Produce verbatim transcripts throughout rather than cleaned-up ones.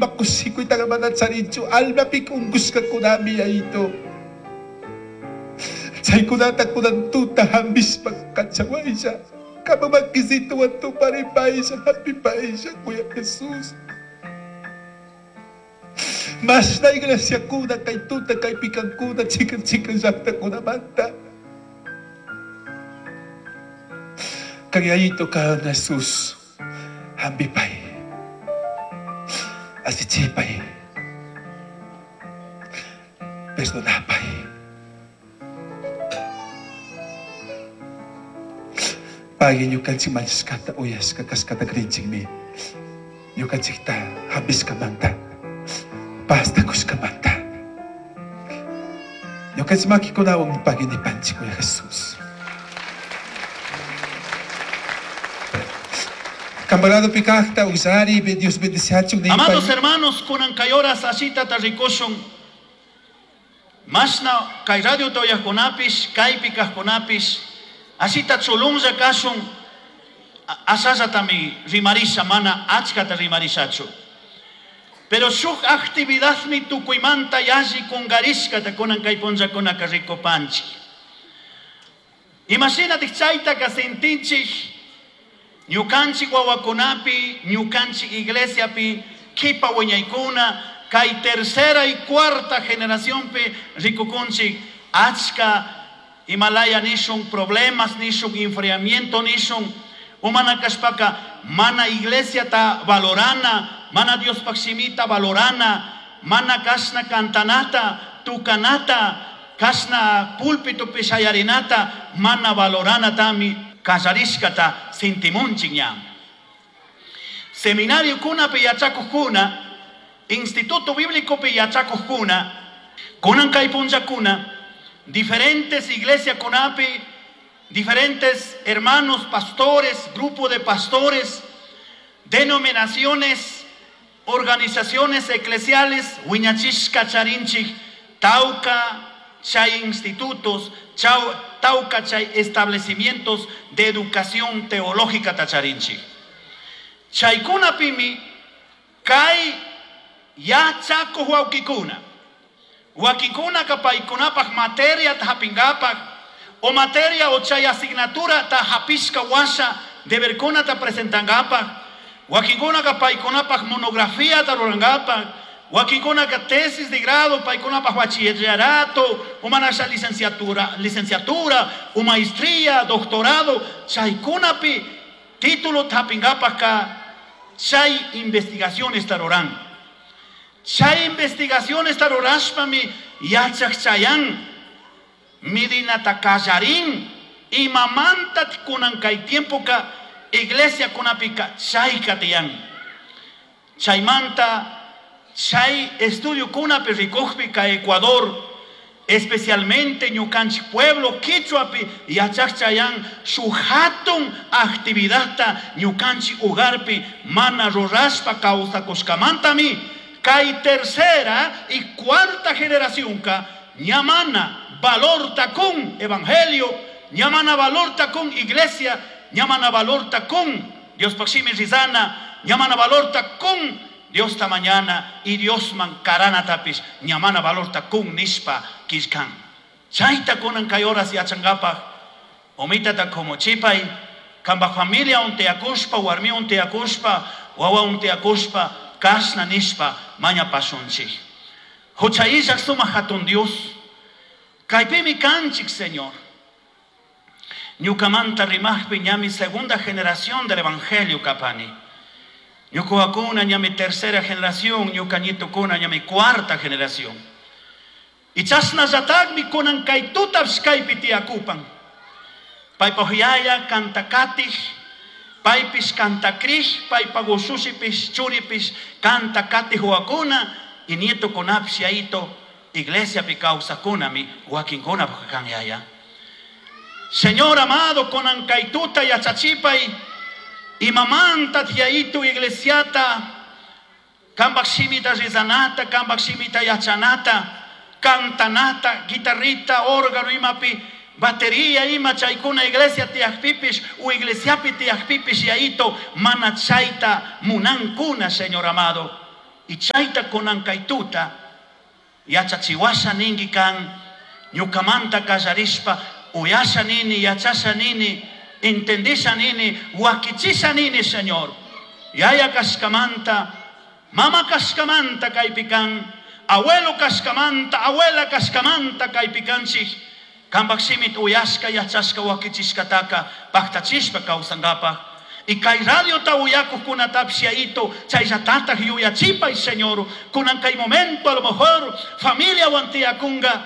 makusiko itagamanat sarincho alma pikunggus ka kunami yaito. Chay kunata kunantuta hambis pagkatsawaisya. Kamamagkisito at tuparipaisya, happy paisya, Kuya Jesus. Mas na iglesia kuna kay tuta kay pikang kuna chikan-chikan sakta kuna manta. Kaya ito ka na Jesus, hambipay, asitsipay, perdonapay. Pagi nyo kan si manis kata uyas kakas kata gerincing mi, nyo kan sikta habis ka manta, basta kus ka manta. Nyo kan si makikunawang ni pagi ni panci Kuya Jesus. Camarada Picacta, Usari, Dios bendice. Amados hermanos, kunan kayoras asita tarikoshon. Masna kay radio toya konapis, kay pikah konapis, asita tsulungza kason, asasa tami rimarisa mana achkata rimarisacho. Pero su actividad mi tukuimanta yazi con garisca ta kunan kay ponza kona kariko panchi. Imagínate chaita ka sentinchi. Ñukanchi wawakunapi, ñukanchi iglesia pi, kipa wañaykuna, kay tercera y cuarta generación pi, rikukunchi, achka, Himalaya nishun, problemas nishun, enfriamiento nishun, umana kashpaka, mana iglesia ta valorana, mana Dios paksimita valorana, mana kasna cantanata, tukanata, kasna púlpito pi shayarinata, mana valorana tami, Kasariskata sintimunchiña. Seminario kuna pe yachaco kuna, Instituto Bíblico pe yachaco kuna, kunan kaipunja kuna, diferentes iglesias kunapi, diferentes hermanos pastores, grupo de pastores, denominaciones, organizaciones eclesiales, Huiñachishka charinchi, Tauca, chay institutos, chau, tauca chay establecimientos de educación teológica tacharinchi. Chay kuna pimi, kay ya chaco huaukikuna. Huakikuna kapay kunapak materia tahapingapak, o materia o chay asignatura tahapisca washa de verkuna ta presentangapak. Huakikuna kapay kunapak monografía tarorangapak. Wakikuna ka tesis de grado, paikuna pa bachillerato, umanasha licenciatura, licenciatura, o maestría, doctorado, chaikuna pi título tapingapa ka chay investigaciones taroran. Chay investigaciones tarorashpa mi yachak chayan, midina takajarin, y mamanta kunan kay tiempo ka iglesia kunapika chay katiyan. Chaymanta Chay estudio kuna pe ricojpica Ecuador, especialmente ñucanchi pueblo Quichuapi y achachayán su hatun actividad ta ñucanchi ugarpi mana roraspa causa coscamantami, kay tercera y cuarta generación ka ñamana valor takun evangelio, ñamana valor takun iglesia, ñamana valor takun Dios paximi rizana, ñamana valor takun Dios ta mañana y Dios man karana tapis ñamana valor ta kun nispa kiskan. Chaita kunan kayoras y achangapa omita ta como chipay kamba familia unte akuspa warmi unte akuspa wawa unte akuspa kasna nispa maña pasunchi. Hochaizak suma hatun Dios kaipimi kanchik Señor. Ñukamanta rimahpi ñami segunda generación del evangelio kapani. Ñuko kuna ñami tercera generación, ñukañito kuna ñami cuarta generación. Y chasna zatag mi kunan kay tutab skypiti akupan. Paipohyaya kantakatih, paipis kantakrih, paipagosusipis, churipis, kantakatih huakuna, y nieto konapsiaito, iglesia pi causa kunami, huakinkuna pakanyaya. Señor amado, konan kay tuta yachachipay, y mamanta tiaitu iglesiata, kambaksimita rizanata, kambaksimita yachanata, cantanata, guitarrita, órgano, imapi, batería, ima chaykuna iglesia tiakpipis, u iglesiapi tiakpipis yaito, manachaita, munankuna, Señor amado. y chaita kunankaituta yachachiwasha ningi kan ñukamanta kallarishpa uyasha nini yachasha nini entendisha nini wakichisha nini Señor yaya kashkamanta mama kashkamanta kaypikan abuelo kashkamanta abuela kashkamanta kaypikanchik kambak simit uyashka yachashka wakichishkataka paktachishpa kawsangapa y kay radio ta uyaku kunatapsia ito chaysatata yuyachipa y Señor kunan kay momento a lo mejor familia wantia kunga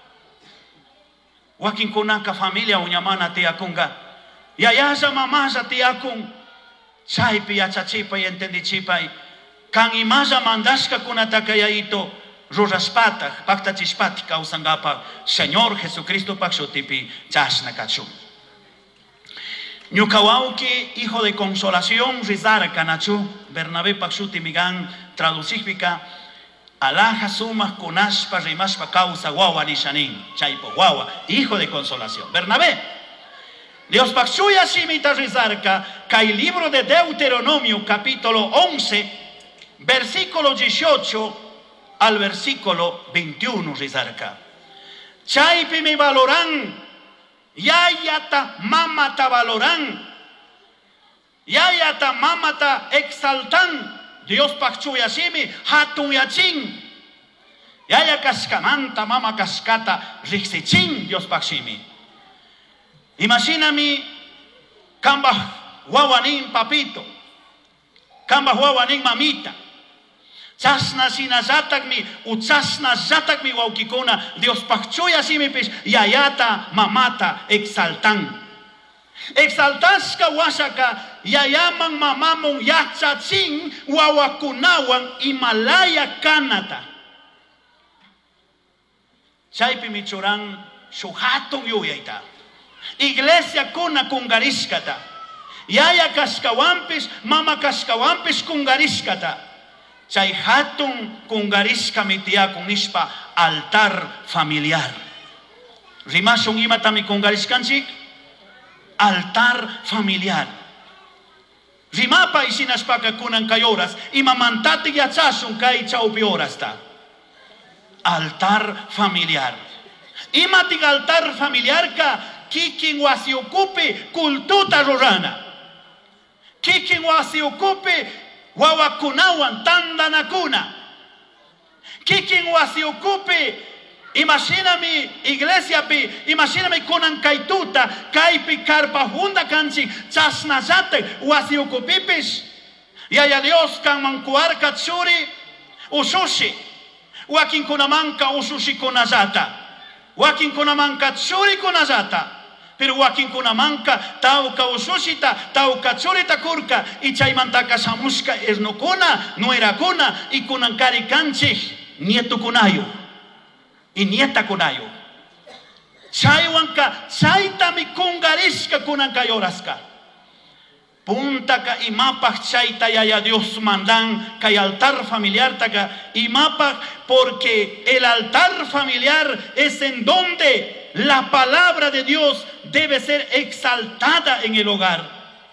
wakin kunanka familia unyamana tia kunga yayasa mamasa tia kung chaypi yachachipa y entendichipa kan imasa mandashka kunataka ya ito ruraspata paktachishpati kausangapa Señor Jesucristo pakshutipi chashna kachum Ñukawauki, hijo de consolación, Rizara Kanachu, Bernabé Paxuti Migan, traducífica, Alaja Sumas Kunashpa Rimashpa Causa Guagua Nishanin, Chaipo Guagua, hijo de consolación. Bernabé, Dios Paxuya Shimita Rizarka, que el libro de Deuteronomio, capítulo once, versículo dieciocho al versículo veintiuno, Rizarka. Chaipi mi valoran. Yayata mamata valoran, yayata mamata exaltan, Dios pakchuyashimi hatun yachin, yaya kaskamanta mama kaskata rixichin, Dios pakshimi. Imagíname, kamba guawanin papito, kamba guawanin mamita. Chasna sinazatakmi, uchasna zatakmi waukikuna, Dios pakchuya simipis, yayata mamata exaltan. Exaltaska wasaka, yayaman mamamon yachachin, wawakunawan Himalaya kanata. Chaypi michuran, shuhatun yuyaita. Iglesia kuna kungariskata. Yaya kaskawampis, mama kaskawampis kungariskata. Chay hatun kungariska mitia kunishpa altar familiar. Rimashun imatami kungariskanchik altar familiar. Rimapa isinashpaka kunan kayoras imamantati yachasun kay chaupi orasta. Altar familiar. Imatik altar familiar ka kikin wasi ocupe kultuta rurana. Kikin wasi ocupe wawakunawan tandanakuna. Kikin wasi ocupe. Imagíname iglesia pi. Imagíname kunan kaituta. Kaipi karpa hunda kanchi. Chasnazate wasi ocupipis. Yaya Dios kan mankuar katsuri. Usushi. Wakin kunamanka usushi kunazata. Wakin kunamanka tsuri kunazata. Pero wakin kunamanka tauka usushita, tauka churita kurka, y chaymantaka samuska esnokuna, nuerakuna, y kunankari kanchi, nieto kunayo, y nieta kunayo. Chaywanka, chaytami kungariska kunankayoraska. Puntaka imapak chayta yaya Dios mandan, kay altar familiar taka imapak, porque el altar familiar es en donde la palabra de Dios debe ser exaltada en el hogar.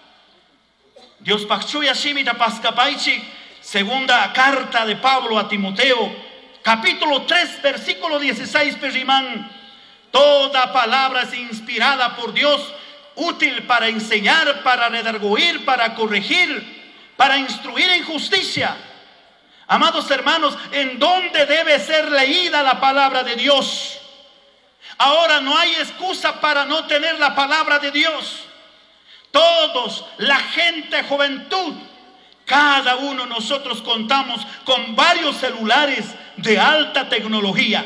Dios pakchuya shimita paskapaichi, segunda carta de Pablo a Timoteo, capítulo tres, versículo dieciséis, perimán. Toda palabra es inspirada por Dios, útil para enseñar, para redarguir, para corregir, para instruir en justicia. Amados hermanos, ¿en dónde debe ser leída la palabra de Dios? Ahora no hay excusa para no tener la palabra de Dios. Todos, la gente, juventud, cada uno de nosotros contamos con varios celulares de alta tecnología.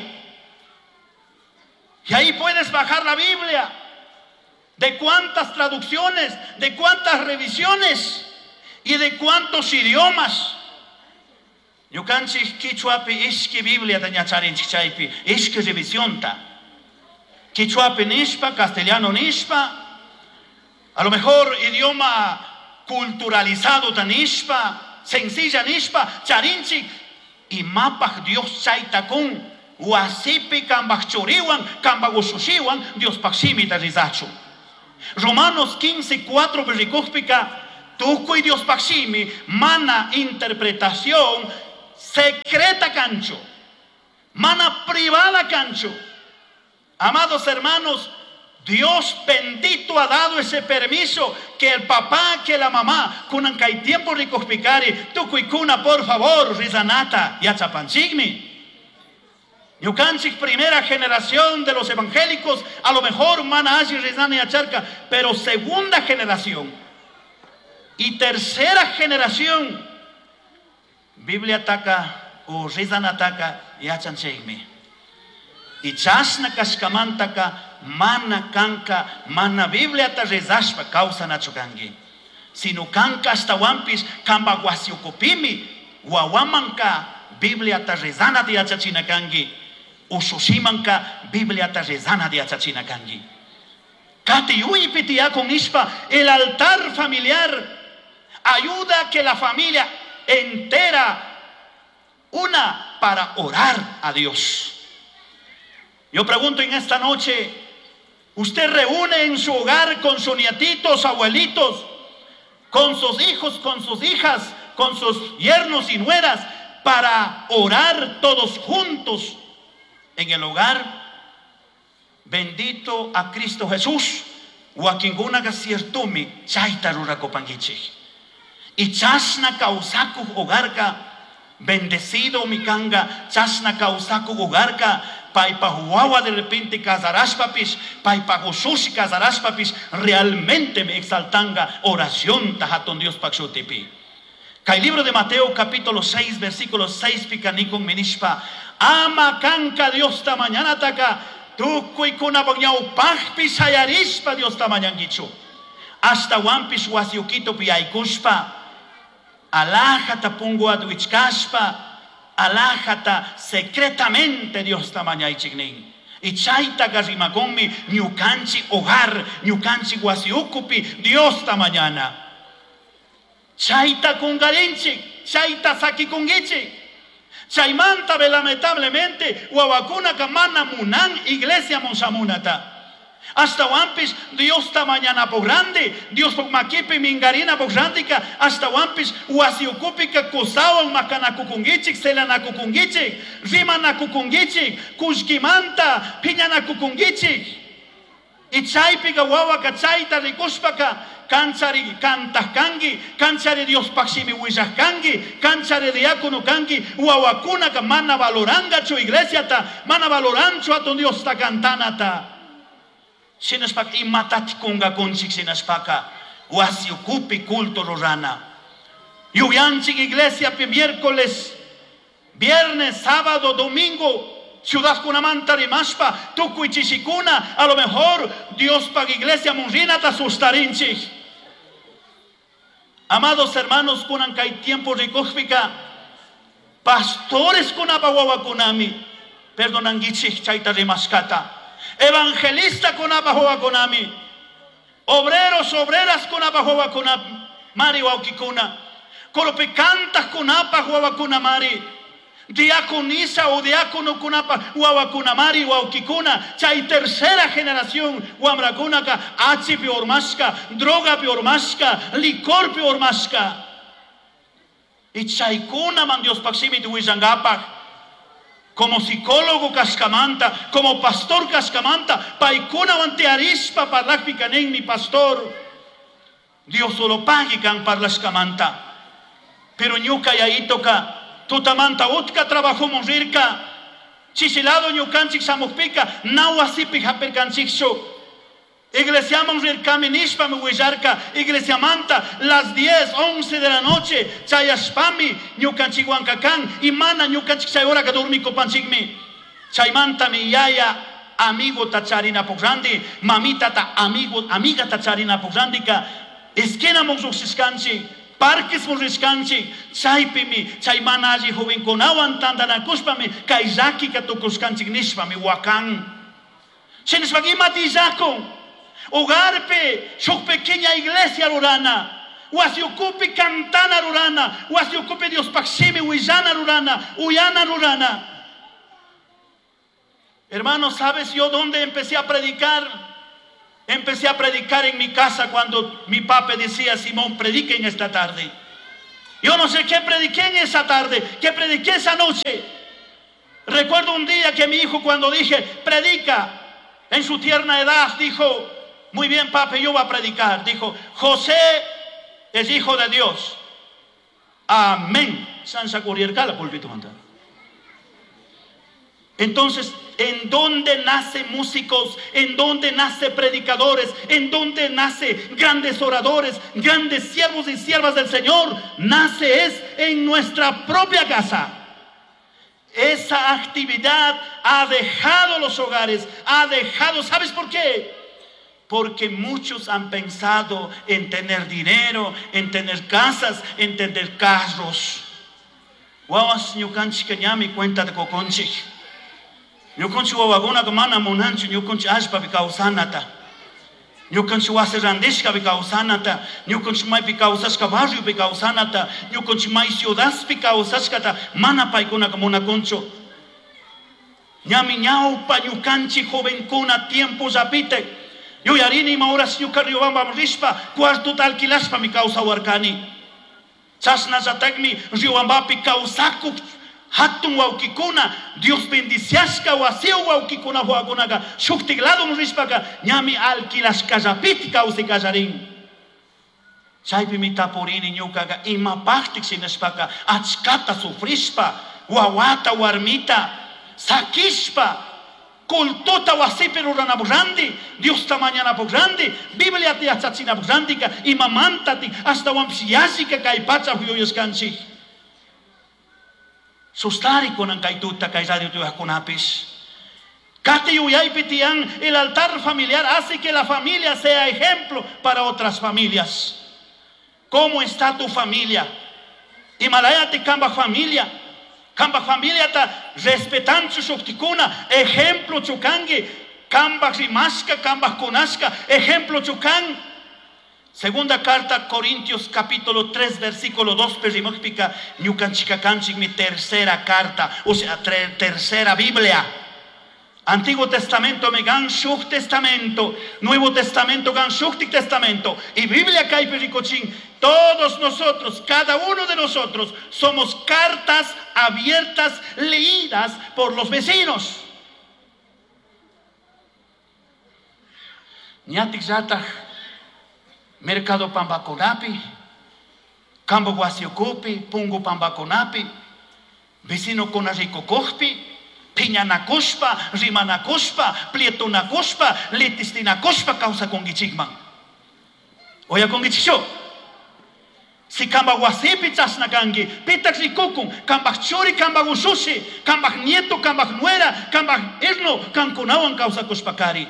Y ahí puedes bajar la Biblia. De cuántas traducciones, de cuántas revisiones y de cuántos idiomas. Yo canchi kichuapi ishki Biblia tañacharin chichaipi, ishki revisión ta. Quichuape nishpa, castellano nishpa, a lo mejor idioma culturalizado tanishpa, sencilla nishpa, charinchi, y mapach Dios chaitakun, wasipi kambachuriwan, kambagusushiwan, Dios paximi tarizachu. Romanos quince, cuatro, verikujpika, tuku y Dios paximi, mana interpretación, secreta cancho, mana privada cancho. Amados hermanos, Dios bendito ha dado ese permiso que el papá, que la mamá, kunan kai tiempo ricos picari, tu cuicuna por favor, rizanata, y achapanchigmi. Yucanchik, primera generación de los evangélicos, a lo mejor mana ashi rizana y acharca, pero segunda generación y tercera generación, Biblia ataca o rizana ataca y achanchigmi. Y chasna kashkamantaka mana kanka mana Biblia ta rezashpa causa nachukangi. Sino kanka hasta wampis kamba guasiukopimi wawamanka Biblia ta rezana de achachina kangi. Ushushimanka Biblia ta rezana de achachina kangi. Kati yui pitia con ispa el altar familiar ayuda a que la familia entera una para orar a Dios. Yo pregunto en esta noche, ¿usted reúne en su hogar con sus nietitos, abuelitos, con sus hijos, con sus hijas, con sus yernos y nueras para orar todos juntos en el hogar? Bendito a Cristo Jesús. Wakinguna gasiertumi chaitarura copangichi. Y chasna causaku hogarka, bendecido mi kanga, chasna causaku hogarka. Paipa huawa de repente casarás papis, paipa Jesús casarás papis, realmente me exaltanga oración tajaton Dios paxutipi. Kai libro de Mateo capítulo seis versículo seis picanicon minishpa, ama canca Dios ta mañana taka, tu kuikuna bagnau pachpis hayarispa Dios ta mañana gichu. Hasta wampis wasiukito piaikuspa, alaja tapungo aduichkaspa, alájata secretamente Dios tamaña y chignin. Y chaita garimagonmi ñucanchi hogar, ñucanchi guasiucupi Dios tamañana. Chaita con garinchi, chaita saki con gichi. Chaimanta lamentablemente, huavacuna kamana munan iglesia monsamunata. Hasta wampis Dios ta mañana por grande, Dios por maquipe mingarina por grandika, hasta wampis wasiukupika kusawan makanakukungichik, selanakukungichik, rimanakukungichik, kushkimanta, piñanakukungichik. Y chaypika wawaka chayta rikuspaka, kanchari kantakangi, kanchari Dios paximi huizakangi, kanchari diácono kangi, wawakuna ka mana valoranga chu iglesia ta, mana valorancho a tu Dios ta cantanata. Sinaspak imatat kunga kunchik sinaspaka wasiukupi culto rorana. Yuyanchik iglesia pi miércoles, viernes, sábado, domingo, ciudad kunamanta rimaspa, tukuichisikuna, a lo mejor Dios pag iglesia munrina ta sustarinchik. Amados hermanos, kunan kai tiempo rikojpika, pastores kunapawawa kunami, perdonangichik chaita rimaskata. Evangelista con abajoa konami, obreros, obreras con abajoa konami, mari waukikuna, colopicantas con abajoa konamari, diaconisa o diácono con abajoa mari waukikuna, chay tercera generación, wamrakunaka, achi piormaska, droga piormaska, licor piormaska, y chaykuna man Dios paksimi tuizangapak. Como psicólogo cascamanta, como pastor cascamanta, paikuna vantearispa parlak picanen mi pastor. Dios solo pague can parlas camanta. Pero ñuka ya itoka, tutamanta utka trabajo monrirka. Chisilado ñukanchik samukpika, nawasipik haperkanchikso. Iglesia monrir caminishpa me huillarka, iglesia manta, las diez, once de la noche, chayaspami, ñukanchiguancacan, y mana ñukanchik chayora que dormi copanchigmi. Chaymanta mi yaya, amigo tacharina pograndi, mamita ta amigo, amiga tacharina pograndika, esquena monsuxiscanchi, parques monriscanchi, chaypimi, chaymanaji joven con aguantanda cuspami, kaizaki katokuscanchik nishpami wakan. Sheniswagimati izako. Hogarpe, su pequeña iglesia rurana, wasiukupi cantana rurana, wasiukupi Dios paximi, huillana rurana, huyana rurana. Hermanos, ¿sabes yo dónde empecé a predicar? Empecé a predicar en mi casa cuando mi papá decía, Simón, prediquen esta tarde. Yo no sé qué prediqué en esa tarde, qué prediqué esa noche. Recuerdo un día que mi hijo, cuando dije, predica, en su tierna edad, dijo, muy bien, papi, yo voy a predicar. Dijo, José es hijo de Dios. Amén. Entonces, ¿en dónde nacen músicos? ¿En dónde nacen predicadores? ¿En dónde nacen grandes oradores, grandes siervos y siervas del Señor? Nace es en nuestra propia casa. Esa actividad ha dejado los hogares, ha dejado, ¿sabes por qué? Porque muchos han pensado en tener dinero, en tener casas, en tener carros. Guawas ñukanchik ñami cuenta de coconchik. Ñukanchik wawaguna mana monanchik ñukanchik ashpa kawsanata. Ñukanchik wasi randishka kawsanata. Ñukanchik maypi kawsashka barriopi kawsanata. Ñukanchik may ciudadpi kawsashkata mana paykunaka munakunchu. Ñami ñawpa ñukanchik jovenkuna tiempo rapite. Yo yarini ma horas ñuka Riobamba rishpa cuartuta alquilashpa mi kawsawarkani. Chashna yatakmi Riobambapi kawsakuq hatun wawkikuna Dios bendiciashka wasiu wawkikuna huakunaqa shuktik lado rishpaka ñami alquilashkallapiti kawsikallarin. Chaypi mi tapurini ñukaqa imapaqtik sinashpaka achkata sufrishpa wawata warmita sakishpa cultuta wasipi ruranapurandi, Dios ta mañana grande, Biblia te achachina grandika, y mamantati hasta wampsiyashika kay pacha huyuyaskanchik. Sustari konan kay tuta kay radio tuyajkunapis. Kati uyaypi tiyan, el altar familiar hace que la familia sea ejemplo para otras familias. ¿Cómo está tu familia? Himalaya te camba familia. Kamba familia ta respetanchu shuktikuna, ejemplo chukangi, kamba rimashka, kamba kunashka, ejemplo chukan. Segunda carta a Corintios capítulo tres versículo dos perimokpika, ñukanchikakanchik mi tercera carta, o sea, tercera Biblia. Antiguo Testamento me gan shuk testamento, Nuevo Testamento gan shuktik testamento, y Biblia kai pericochin. Todos nosotros, cada uno de nosotros, somos cartas abiertas, leídas por los vecinos. Ñatik yataj, mercado pambaconapi, cambo guasiocupi, pungu pambaconapi, vecino conaricocopi, piñanacushpa, rimanacushpa, plietonacushpa, letistinacushpa, causa con gichigman. Oya con gichicho. Si kamba wasipi chasnakangi, pitak rikukun, kambak churi, kambak usushi, kambak nieto, kambak nuera, kambak erno, kankunawan causa kushpakari.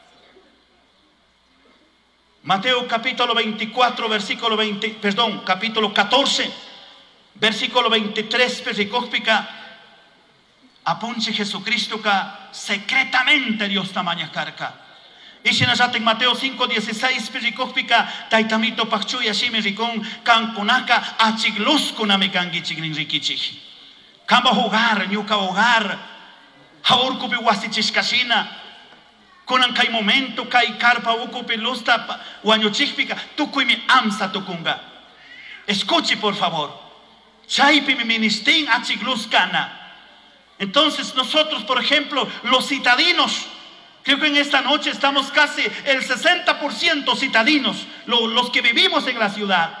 Mateo capítulo veinticuatro, versículo veinte, perdón, capítulo catorce, versículo veintitrés, pericópica, apunche Jesucristo ka secretamente Dios tamaña carca. Y si nos en Mateo cinco dieciséis, pericópica, taitamito pachu y así me ricón, cancunaca, achiglus kunamikangi chigrin rikichich. Kamba hogar, ñuka hogar, haur kupi wasichishkashina, kunan kai momento, kai carpa ukupi lusta, wañuchikpika, tukuimi amsa tukunga. Escuche por favor. Chaipi mi ministin achiglus kana. Entonces nosotros, por ejemplo, los citadinos, creo que en esta noche estamos casi el sesenta por ciento citadinos, los que vivimos en la ciudad.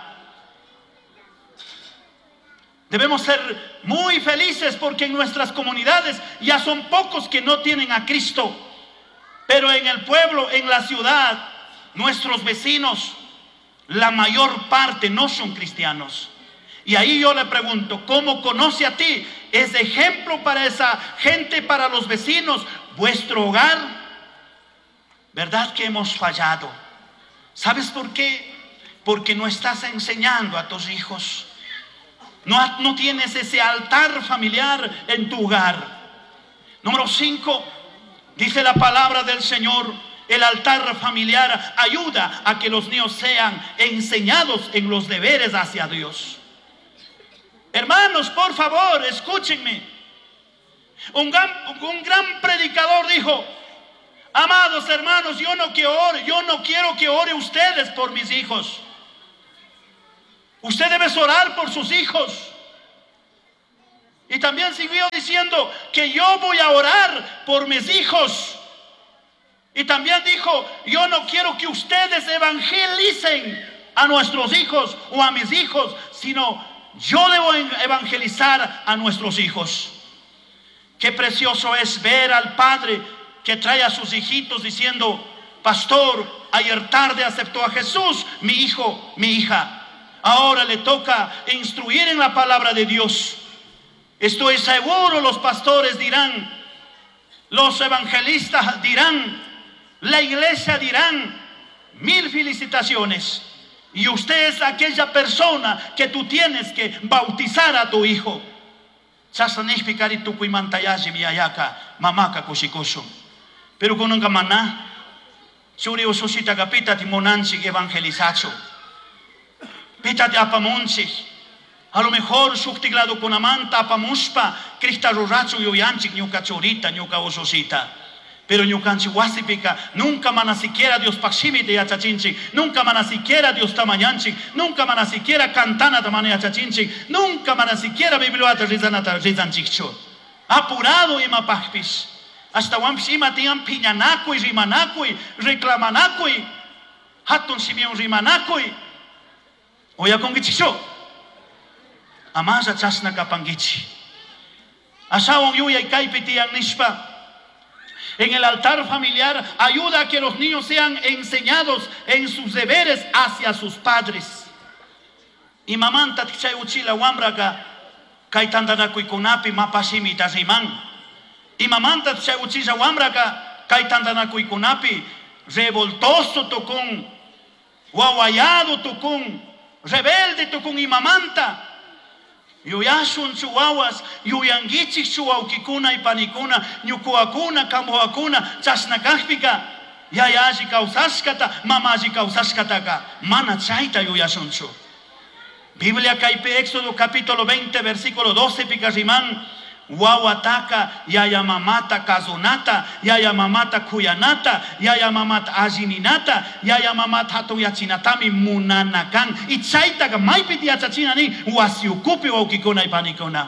Debemos ser muy felices porque en nuestras comunidades ya son pocos que no tienen a Cristo. Pero en el pueblo, en la ciudad, nuestros vecinos, la mayor parte no son cristianos. Y ahí yo le pregunto, ¿cómo conoce a ti? ¿Es ejemplo para esa gente, para los vecinos, vuestro hogar? ¿Verdad que hemos fallado? ¿Sabes por qué? Porque no estás enseñando a tus hijos. No, no tienes ese altar familiar en tu hogar. Número cinco, dice la palabra del Señor, el altar familiar ayuda a que los niños sean enseñados en los deberes hacia Dios. Hermanos, por favor, escúchenme. Un gran, un gran predicador dijo: amados hermanos, yo no quiero ore, yo no quiero que ore ustedes por mis hijos. Usted debe orar por sus hijos. Y también siguió diciendo que yo voy a orar por mis hijos. Y también dijo, yo no quiero que ustedes evangelicen a nuestros hijos o a mis hijos, sino yo debo evangelizar a nuestros hijos. Qué precioso es ver al padre que trae a sus hijitos diciendo, pastor, ayer tarde aceptó a Jesús, mi hijo, mi hija. Ahora le toca instruir en la palabra de Dios. Estoy seguro los pastores dirán, los evangelistas dirán, la iglesia dirán, mil felicitaciones. Y usted es aquella persona que tú tienes que bautizar a tu hijo. Pero con un maná, suri ususita kapita ti monansi evangelizacho. Pita te apamonsi. A lo mejor suktiglado con amanta apamuspa, Krista ruracho yoyanchik nyuka chorita nyuka ususita. Pero ñukanchi wasipika nunca mana siquiera Dios paximi de yachachinchi, nunca mana siquiera Dios tamañanchi, nunca mana siquiera cantana tamane yachachinchi, nunca mana siquiera bibliota rizanata rizanchicho. Apurado ima pachpis. Hasta wampis ima tiam piñanakui, rimanakui, reclamanakui, hatun simion rimanakui. Oya kongichicho. Amasa chasna kapangichi. Asawang yuya ikaipiti ang nispa. En el altar familiar ayuda a que los niños sean enseñados en sus deberes hacia sus padres. Y mamanta tichay uchila wamraka kaitandana kuikunapi mapashimi taziman. Y mamanta tichay uchila wamraka kaitandana kuikunapi revoltoso tokun, guaguayado tokun, rebelde tokun y mamanta. Yuyasun chuawas, yuyangichik chuaukikuna y panikuna, nyukuakuna, kamboakuna, chasnakajpika, yayaji kausaskata, mamaji kausaskataka, mana chaita yuyasunchu. Biblia kaipe Éxodo capítulo veinte, versículo doce, pikarimán, wawataka, yaya mamata kazunata, yaya mamata kuyanata, yaya mamata ajininata, yaya mamata hatuyachinatami munanakan, y chaitaka maipiti yachachinani, wasiukupi waukikuna y panikuna.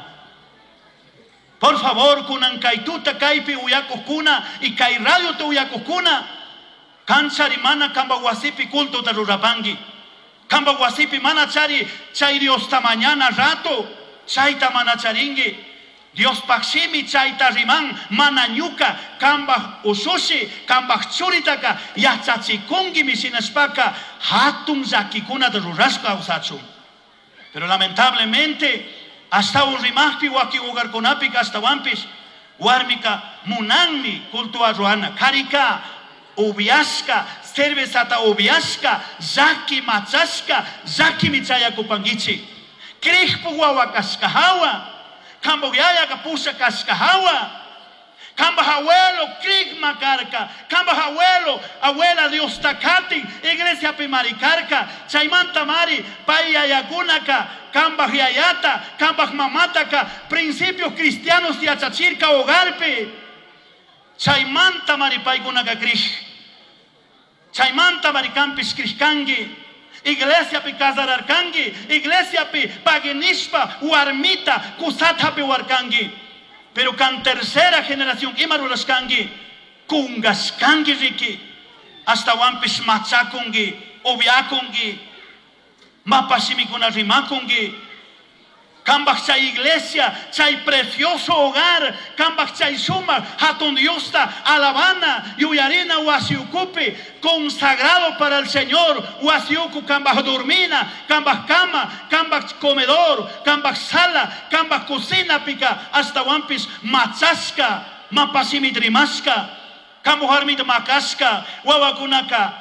Por favor, kunan kaituta kaipi uyakukuna, y kairadio te uyakukuna, kancharimana kamba wasipi kulto tarurapangi, kamba wasipi mana chari, chairi hasta mañana rato, chaita mana charingi. Dios paximi chaita riman mananyuka kamba usushi kamba churitaka yachachikungi misinespaka hatum zakikuna de rurasca usachu. Pero lamentablemente hasta un rimahpi waki ugar konapika hasta wampis warmika munanmi kultua ruana karika ubiaska cervezata ubiaska zaki machaska zaki michaya kupangichi krihpu wawakaskahawa Kambo yaya kapusa kaskahawa. Kamba abuelo krig makarka. Kamba abuelo abuela Dios takati. Iglesia pimarikarka. Chaimanta mari paya yagunaka. Kamba yayata. Kamba mamataka. Principios cristianos de achachirka hogarpe. Chaimanta mari paigunaka krig. Chaimanta mari campis krigkangi. Iglesia pi Kazararkangi, iglesia pi Paginishpa, Uarmita, Kusata pi Warkangi. Pero can tercera generación, Imaruraskangi, Kungaskangi Riki, hasta Wampis Machakungi, Obiakungi, Mapashimikuna Rimakungi. Kambach chay iglesia, chay precioso hogar, kambach chay suma, hatun diosta, alabana, yuyarina, wasiukupi, consagrado para el Señor, wasiuku, kambach dormina, kambach cama, kambach comedor, kambach sala, kambach cocina pica, hasta wampis machaska, mapasimitrimaska, kambuharmit makaska, wawakunaka,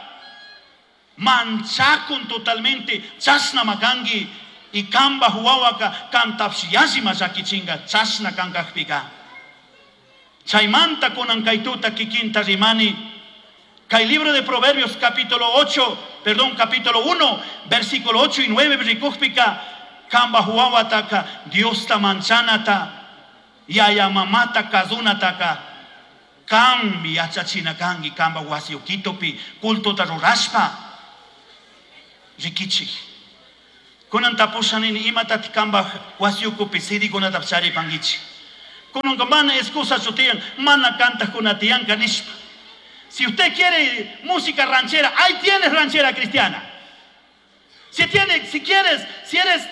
manchakun totalmente, chasna makangi, y kamba huawaka kantapsiasima sakichinga chasna kankakpika. Chaimanta kunan kaituta kikinta rimani. Kai libro de Proverbios capítulo ocho, perdón, capítulo uno, versículo ocho y nueve, rikukpika kamba huawataka Dios ta manchanata yaya mamata kazunataka kambi achachina kangi kamba wasiukitopi kulto taruraspa rikichi. Kunan tapusan ini imatat kambah wasiuku pisidi kuna tapsari pangichi. Kunan mana excusa sutian mana canta kunatian kanishpa. Si usted quiere música ranchera, ahí tienes ranchera cristiana. Si tiene, si quieres, si eres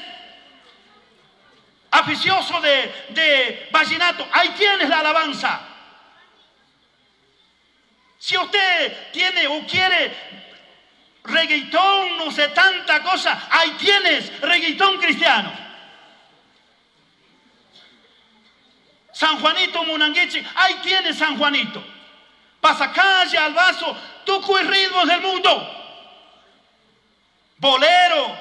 aficioso de, de vallenato, ahí tienes la alabanza. Si usted tiene o quiere reggaetón, no sé, tanta cosa, ahí tienes reggaetón cristiano. San Juanito Munanguichi, ahí tienes San Juanito. Pasacalle, Albazo, tucu y ritmos del mundo. Bolero.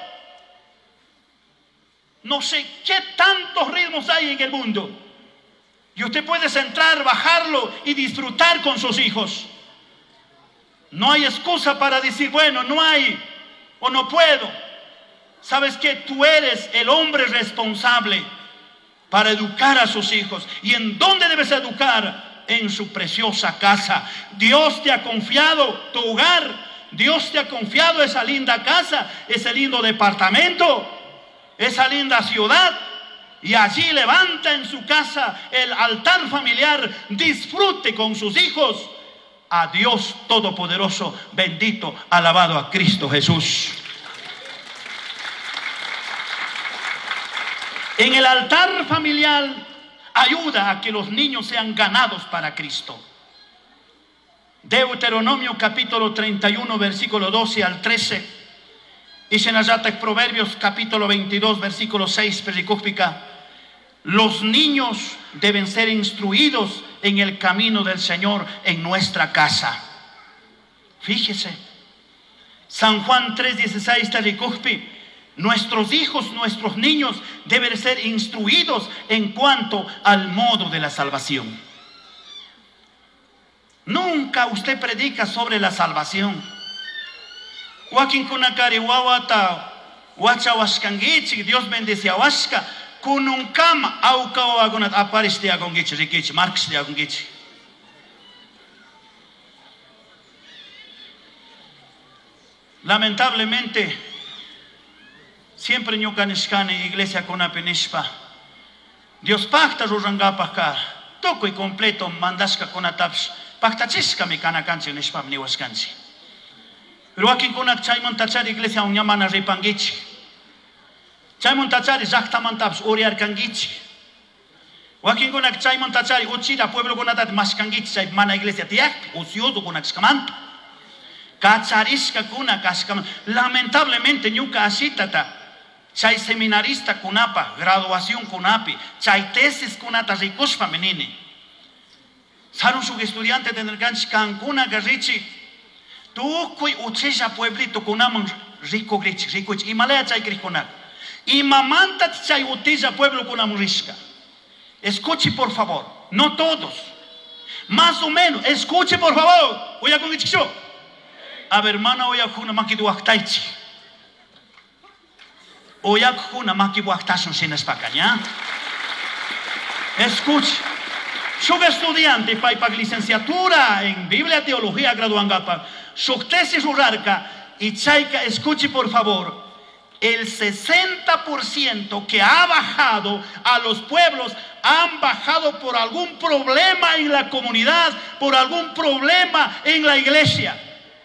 No sé qué tantos ritmos hay en el mundo. Y usted puede entrar, bajarlo y disfrutar con sus hijos. No hay excusa para decir, bueno, no hay o no puedo. ¿Sabes qué? Tú eres el hombre responsable para educar a sus hijos. ¿Y en dónde debes educar? En su preciosa casa. Dios te ha confiado tu hogar. Dios te ha confiado esa linda casa, ese lindo departamento, esa linda ciudad. Y allí levanta en su casa el altar familiar. Disfrute con sus hijos a Dios Todopoderoso, bendito, alabado a Cristo Jesús. En el altar familiar ayuda a que los niños sean ganados para Cristo. Deuteronomio capítulo treinta y uno, versículo doce al trece. Y Shenayata Proverbios capítulo veintidós, versículo seis, pericúspica. Los niños deben ser instruidos en el camino del Señor en nuestra casa. Fíjese, San Juan tres dieciséis, pericúspi. Nuestros hijos, nuestros niños deben ser instruidos en cuanto al modo de la salvación. Nunca usted predica sobre la salvación. Joaquín kunakari wawata wachawaskangichi, Dios bendice a Huasca, kununkama aukawagunat apariste agongichi, rikichi, marxiste agongichi. Lamentablemente, siempre ñukanishkani iglesia kunapinispa, Dios pacta rurangapaka, toco y completo mandashka kunataps, pactachisca mi canacanchi nishpa mniwascanchi. Pero aquí kunak chayman tachari iglesia unyamana ripangichi. Chayman tachari zaktamantaps uriarkangichi. Joaquín kunak chayman tachari uchira pueblo kunatat maskangichi chay mana iglesia tiak, ucioso kunak skamanta. Kacharishka kunak askamanta. Lamentablemente ñuka asitata. Chay seminarista kunapa, graduación kunapi, chay tesis kunata rikuspa menini. Saron su estudiante tener ganch cancuna garrichi. Tu kui uchesha pueblito kunaman rico grichi, rico y malaya chay grikunak. Y mamanta chay utesha pueblo kunaman rishka. Escuche por favor, no todos. Más o menos, escuche por favor. Oya con gichicho. A ver, hermana, oya kuna makidu aktaichi. Oya kuna makibu aktasun sin espacaña. Escuche. Su estudiante para licenciatura en Biblia, Teología, graduangapa. Su tesis urarca y chaika, escuche por favor. El sesenta por ciento que ha bajado a los pueblos han bajado por algún problema en la comunidad, por algún problema en la iglesia.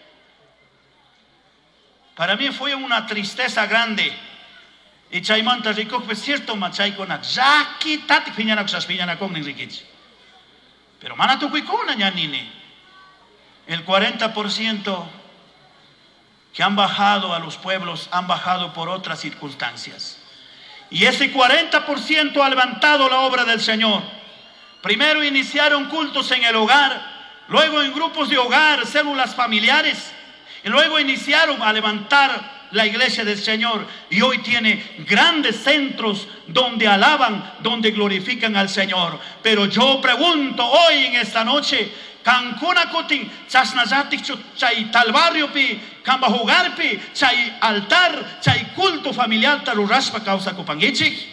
Para mí fue una tristeza grande. Y chaymanta rico, es cierto, machay con aquí tati piñana cosas piñana con riquich. Pero mana tu cuicona ñanini. El cuarenta por ciento que han bajado a los pueblos han bajado por otras circunstancias. Y ese cuarenta por ciento ha levantado la obra del Señor. Primero iniciaron cultos en el hogar, luego en grupos de hogar, células familiares, y luego iniciaron a levantar la iglesia del Señor, y hoy tiene grandes centros donde alaban, donde glorifican al Señor. Pero yo pregunto hoy en esta noche, Cancuna Kutin, Chasnayatik, Chay tal barrio pi, Cambajugar pi, Chay altar, Chay culto familiar, Taruraspa causa Kupangichik,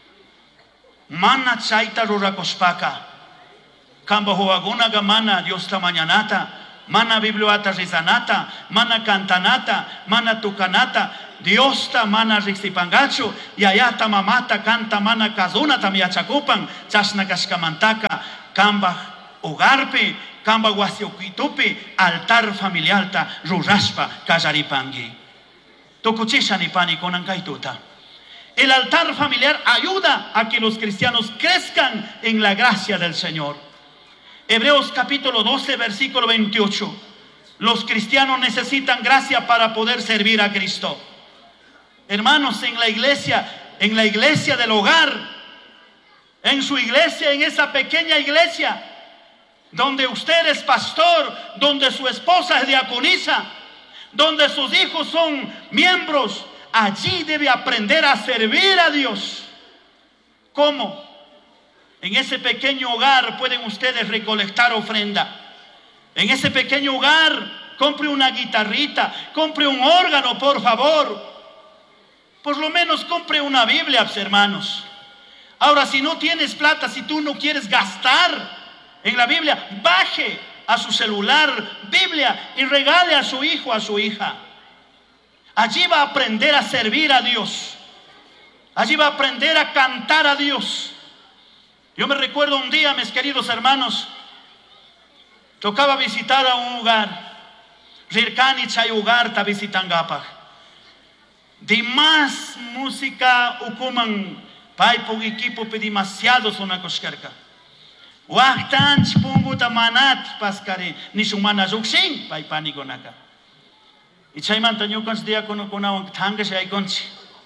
Mana Chay Tarurakospaka, Cambajuaguna Gamana, Dios ta mañanata. Mana biblioata rizanata, mana cantanata, mana tucanata, Dios ta mana rixipangacho, y allá ta mamata canta mana kazuna tamia chacupan, chasna cascamantaka, camba hogarpe, camba guasioquitupe, altar familiar ta ruraspa kazaripangi. Tokuchisha ni pani con angaituta. El altar familiar ayuda a que los cristianos crezcan en la gracia del Señor. Hebreos capítulo doce, versículo veintiocho. Los cristianos necesitan gracia para poder servir a Cristo. Hermanos, en la iglesia, en la iglesia del hogar, en su iglesia, en esa pequeña iglesia, donde usted es pastor, donde su esposa es diaconisa, donde sus hijos son miembros, allí debe aprender a servir a Dios. ¿Cómo? En ese pequeño hogar pueden ustedes recolectar ofrenda. En ese pequeño hogar, compre una guitarrita, compre un órgano, por favor. Por lo menos compre una Biblia, hermanos. Ahora, si no tienes plata, si tú no quieres gastar en la Biblia, baje a su celular Biblia y regale a su hijo, a su hija. Allí va a aprender a servir a Dios. Allí va a aprender a cantar a Dios. Yo me recuerdo un día, mis queridos hermanos, tocaba visitar a un hogar. Rirkani chay hogar ta visitangapa. De más música ukuman pai po equipo pe demasiado sona koskerka. Wahtan chpungu ta manat paskare ni sumana zuksin pai panigonaka. Y chay mantaño kons dia kono konawan tanga shay konchi.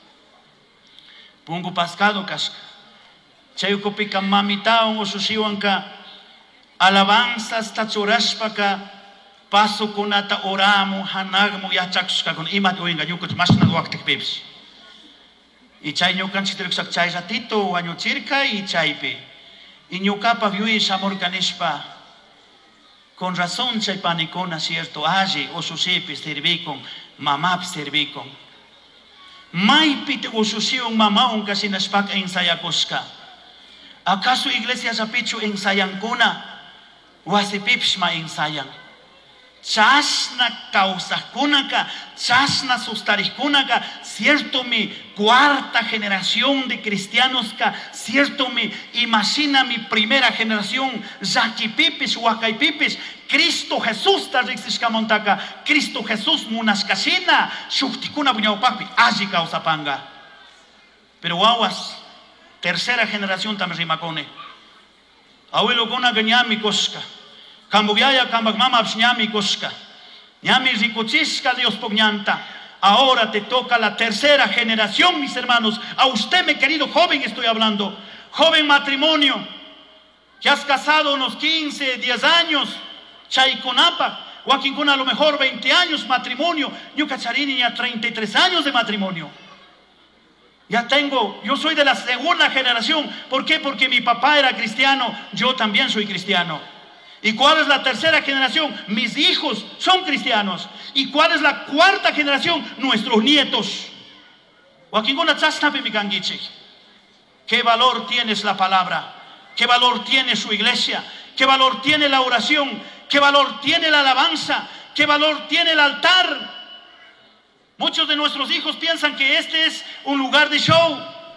Pungu pascado kaska. Chay ukupika mamitaon ususiwanka alabanzas tachurashpaka paso kunata oramo hanagmo yachakska con imat oinga ñukuch masna waktik pips. Y chay ñukanchik tiriksak chay ratito wañuchirka y chaypi. Y ñukapa viui samor kanishpa. Con razón chay panicona cierto allí osusipi servicon mamap servicon. Maipit ususion mamaon kasinashpak ensayakoska. ¿Acaso iglesia zapichu ensayankuna? Wasipipshma ensayan. Chasna causaskunaka, chasna sustarikunaka, cierto mi cuarta generación de cristianos ka, cierto mi, imagina mi primera generación, Zakipipis, Huacaipipis, Cristo Jesús tarixishkamontaka, Cristo Jesús munaskashina, shuktikuna buñaupapi, allí causapanga. Pero aguas, tercera generación también rimacone. Abuelo kona ganyami koska. Camboyaya kambagmama absñami koska. Ñami ricochishka Dios pognanta. Ahora te toca la tercera generación, mis hermanos. A usted, mi querido joven, estoy hablando. Joven matrimonio. Que has casado unos quince, diez años. Chaiconapa. Huaquincuna a lo mejor veinte años matrimonio. Yo cacharini ya treinta y tres años de matrimonio. Ya tengo, yo soy de la segunda generación. ¿Por qué? Porque mi papá era cristiano, yo también soy cristiano. ¿Y cuál es la tercera generación? Mis hijos son cristianos. ¿Y cuál es la cuarta generación? Nuestros nietos. ¿Qué valor tiene la palabra? ¿Qué valor tiene su iglesia? ¿Qué valor tiene la oración? ¿Qué valor tiene la alabanza? ¿Qué valor tiene el altar? Muchos de nuestros hijos piensan que este es un lugar de show,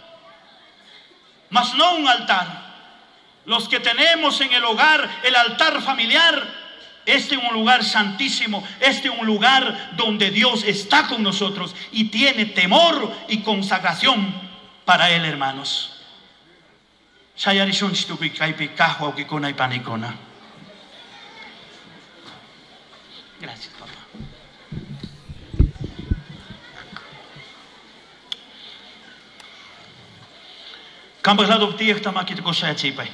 mas no un altar. Los que tenemos en el hogar el altar familiar, este es un lugar santísimo, este es un lugar donde Dios está con nosotros y tiene temor y consagración para Él, hermanos. Gracias, papá. Campos la adoptiva está más que te cosa de chipa.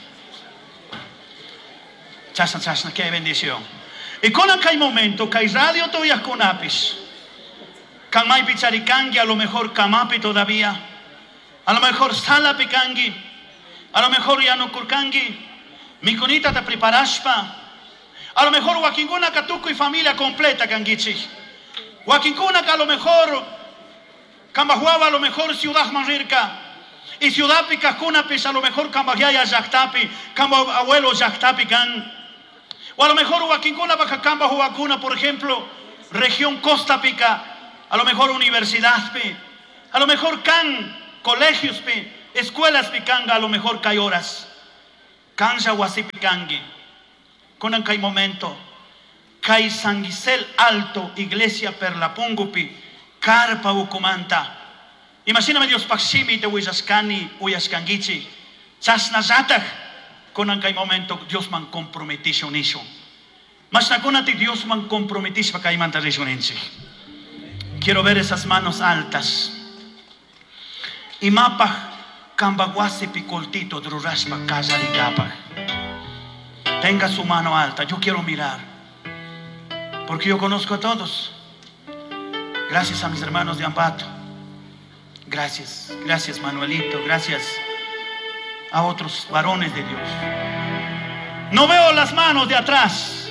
Chasna, chasna, qué bendición. Y con aquel momento, que hay radio todavía con apis. Kamai picharikangi, a lo mejor kamapi todavía. A lo mejor sala pikangi. A lo mejor ya no kurkangi. Mi conita te preparaspa. A lo mejor wakinguna katuko y familia completa kangichi. Wakinguna que a lo mejor Cambajuaba, a lo mejor ciudad manrirka. Y ciudad picacuna, pues a lo mejor Cambagiaya Yactapi, Camba abuelo Yactapi can. O a lo mejor Huaquincuna, Bacacamba, Huacuna, por ejemplo, región Costa Pica, a lo mejor universidad, pe, a lo mejor can colegios, pe, escuelas picanga, a lo mejor hay horas. Cancha Huasipicangue, con hay momento, Kai San Gisel Alto, Iglesia Perlapungupi, Carpa Ucumanta. Imagíname Dios Paximi de Huizaskani, Uyaskangichi, Chasnazatak, con hay momento, Dios man comprometió un hijo. Mas naconati Dios man comprometió para que manta rejonense. Quiero ver esas manos altas. Y mapa. Cambaguase picoltito druraspa casa de capa. Tenga su mano alta. Yo quiero mirar. Porque yo conozco a todos. Gracias a mis hermanos de Ambato. Gracias. Gracias Manuelito. Gracias a otros varones de Dios. No veo las manos de atrás.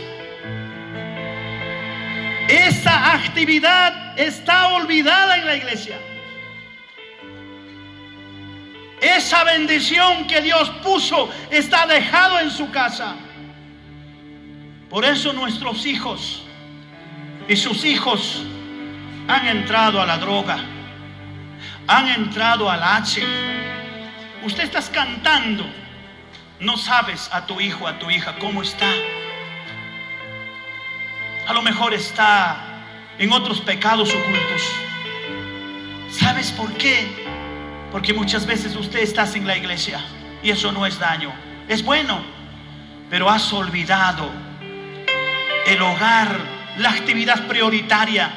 Esa actividad está olvidada en la iglesia. Esa bendición que Dios puso está dejado en su casa. Por eso nuestros hijos y sus hijos han entrado a la droga, han entrado al H. Usted está cantando, no sabes a tu hijo, a tu hija cómo está. A lo mejor está en otros pecados ocultos. ¿Sabes por qué? Porque muchas veces usted está en la iglesia y eso no es daño, es bueno, pero has olvidado el hogar, la actividad prioritaria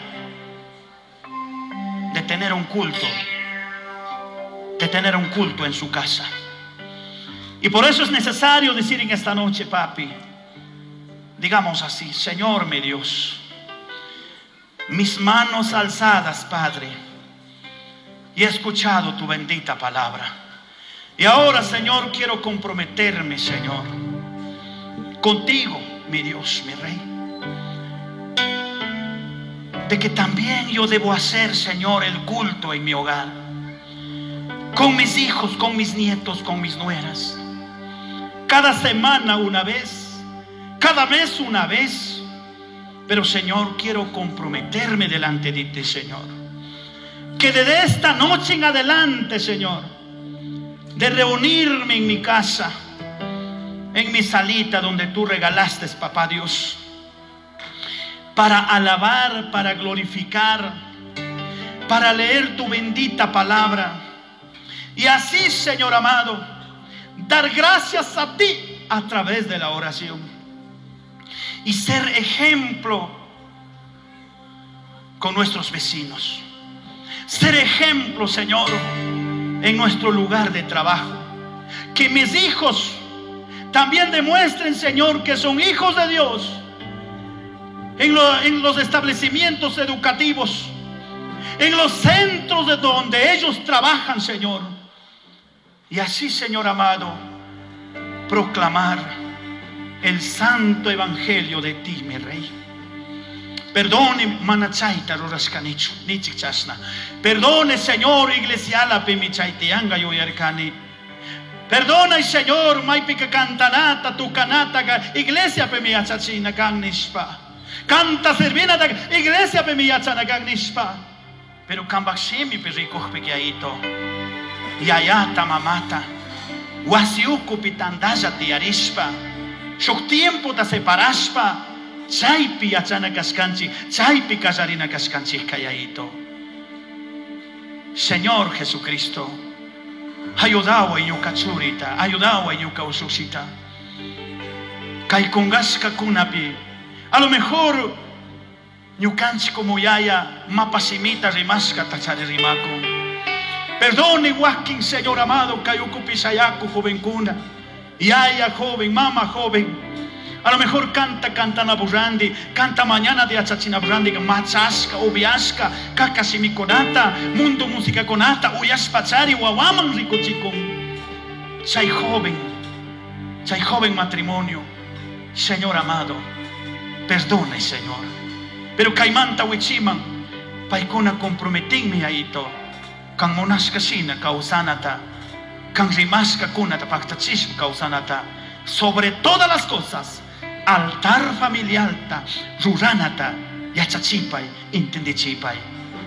de tener un culto, de tener un culto en su casa. Y por eso es necesario decir en esta noche, papi, digamos así: Señor mi Dios, mis manos alzadas, Padre, y he escuchado tu bendita palabra. Y ahora, Señor, quiero comprometerme, Señor, contigo, mi Dios, mi Rey, de que también yo debo hacer, Señor, el culto en mi hogar, con mis hijos, con mis nietos, con mis nueras, cada semana una vez, cada mes una vez. Pero, Señor, quiero comprometerme delante de ti, Señor, que desde esta noche en adelante, Señor, de reunirme en mi casa, en mi salita donde tú regalaste, papá Dios, para alabar, para glorificar, para leer tu bendita palabra, y así, Señor amado, dar gracias a ti a través de la oración y ser ejemplo con nuestros vecinos. Ser ejemplo, Señor, en nuestro lugar de trabajo. Que mis hijos también demuestren, Señor, que son hijos de Dios en, lo, en los establecimientos educativos, en los centros de donde ellos trabajan, Señor. Y así, Señor amado, proclamar el santo evangelio de ti, mi Rey. Perdone, manachaita rorascanicho, nichichasna. Perdone, Señor, iglesiala pemichaitianga yoyarcani. Perdona, Señor, maipica cantanata, tu canata, iglesia pemiachachina gagnispa. Canta servina da iglesia pemiachana gagnispa. Pero cambaximi perrico pequeaito. Yayata mamata. Wasiuku pitandaja tiarispa. Shok tiempo ta separaspa. Chaypi achana cascanchi, chaypi casarina cascanchi cayaito. Señor Jesucristo, ayudao en yuca churita, ayudao en yuca ususita. Kaikungasca kunapi, a lo mejor yucanchi como yaya, mapasimita rimasca tachare rimaco. Perdone, Joaquín, Señor amado, kayukupi sayaku joven cuna, yaya joven, mama joven. A lo mejor canta, canta naburandi, canta mañana de achachina burandi, machasca, ubiasca, kakasimikonata, mundo música conata, uyaspachari, wawaman rico chico. Chay joven, chay joven matrimonio, Señor amado, perdone, Señor. Pero caimanta wichiman, paikuna comprometinme aito, kan monasca sina causanata, kan rimasca kunata paktachism causanata, sobre todas las cosas. Altar familiar ta, ruranata, yachachipay, intendichipay.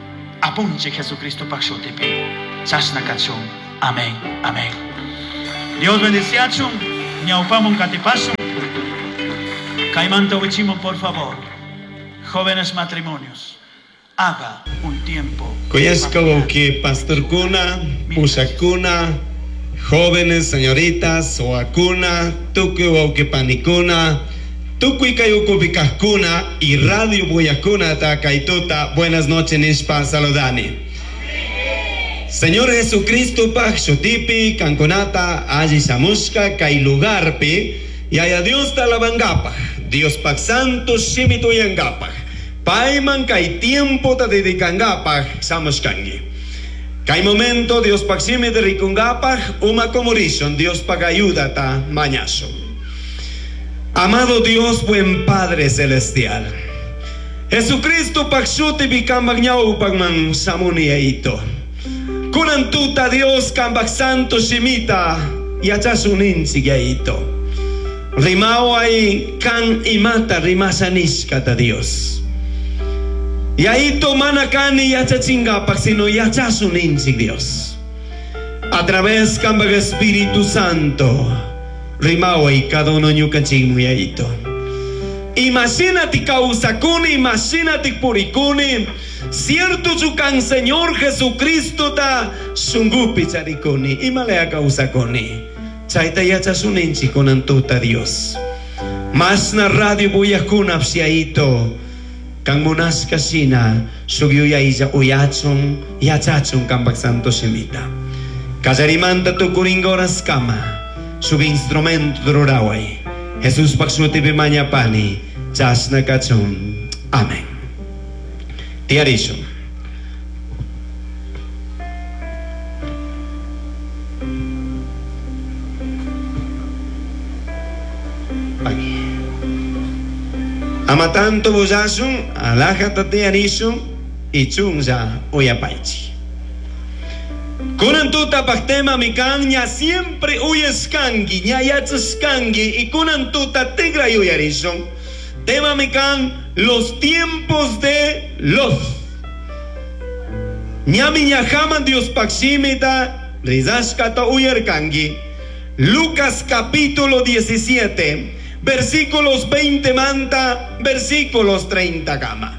apunche Jesucristo paxotepi. Chasna cachón. Amén. Amén. Dios bendice a chum. Ñaupamon catipasum. Caimanta Wichimo, por favor. Jóvenes matrimonios. Haga un tiempo. Koyashka que Pastor Kuna, Pushakuna, jóvenes, señoritas, Oakuna, Tuku que Panicuna, Tukuikayuko Vicascuna y Radio Boyacuna Takaituta. Buenas noches, Nishpa Saludani. Señor Jesucristo, Paxotipi, Canconata, Aji Samushka, Kai Lugarpi, y haya Dios Talabangapa, Dios Pax Santo, Shimito Yangapa. Paiman kai tiempo ta dedicangapag samuskangi. Kai momento Dios paxime de ricungapag uma comorison Dios pagayuda ta mañaso. Amado Dios, buen Padre celestial. Jesucristo paxuti bicambagñau pagman samuniaito. Kunantuta Dios cambag santo shimita yachasunin sigaito. Rimao ay kan imata rimasaniska ta Dios. Y ahí toman acá ni yachachingapak, sino yachasunin si Dios. A través del Espíritu Santo, rimao y cada uno ñucaching y ahí to. Imagínate causacuni, imagínate puricuni, cierto chucan Señor Jesucristo ta sungupi charicuni, y malea causacuni. Chaita yachasunin si con antuta Dios. Mas na radio voy a kunapsiaito. Kang munas kasina sugyo ya isa uyachong yachachong kambag santo semita. Kasarimanta to kuringoras kama sug instrumento droraway. Jesus pagsuti bimanya pani chas na kachon. Amen. Tiarison. Pagi. Amatanto bozasun, alajata tiarisum, y chunza uyapaichi. Kunantuta paktema mikan, nya siempre uyeskangi, nya yatsaskangi, y kunantuta tegra yuyarisum. Tema mikan, los tiempos de los. Nya miñajaman Dios paksimita, rizaskata uyerkangi. Lucas capítulo diecisiete. Versículos veinte manta, versículos treinta gama.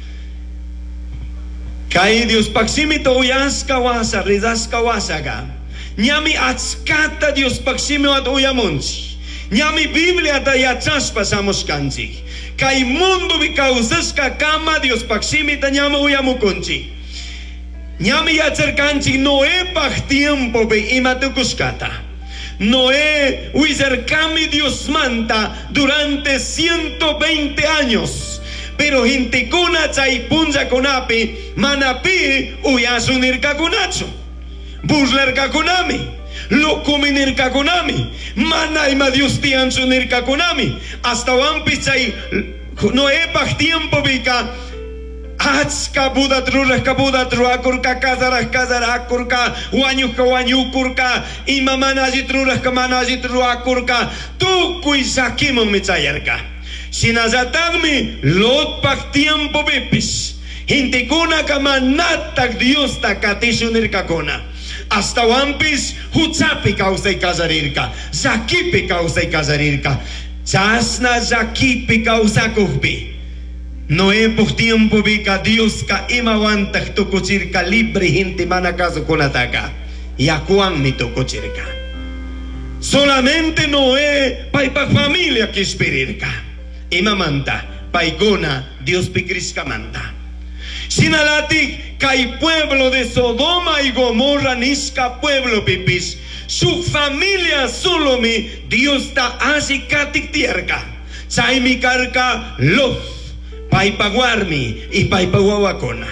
Kai Dios paksimito uyaska wasa, rizaska wasaga. Nyami atskata Dios paksimo at uyamunsi. Nyami Biblia ta yachas pasamos kansi. Kai mundo bikausaska kama Dios paksimita nyama uyamukunsi. Nyami yachar kansi noe pak tiempo be imatukuskata. Noé huizercami Dios manta durante ciento veinte años. Pero gente conacha y punza conapi, manapi uyasunirka conacho. Buslerka conami, lo cominirka conami, manaima Dios tiansunirka conami. Hasta wampichay Noé pach tiempo vika. Atska buda truras kabuda truakurka kazaras kazarakurka wanyuka wanyukurka imamanaji truras kamanaji truakurka tukuy sakimon mitzayarka sinazatagmi lot pak tiempo bipis hintikuna kamanatak Dios takatishunirka kona hasta wampis hutsapi kausay kazarirka zakipi kausay kazarirka chasna zakipi kausakuhpi. Noé por tiempo vika Dios ka imawantak tokochirka libre gente manakazo con ataca. Yakuan mi tokochirka. Solamente Noé paipa familia que esperirka. Imamanta paigona Dios pikriska manta. Sinalati kai pueblo de Sodoma y Gomorra niska pueblo pipis. Su familia solo mi Dios ta así katik tierka. Sai mi karka los. Paipaguarmi y paipaguawakona.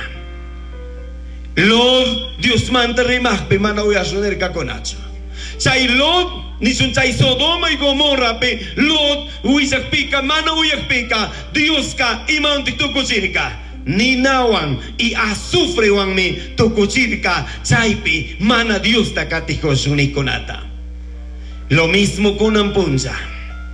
Lord Dios manta rimahpe mana uyasoner kakonacho. Chay Lord nisun chay Sodoma y Gomorra pe Lord uyakpika mana uyakpika Dios ka imanti tukuchirka. Ninawan y azufre wan mi tukuchirka chaypi mana Dios takatijosunikonata. Lo mismo con ampunza.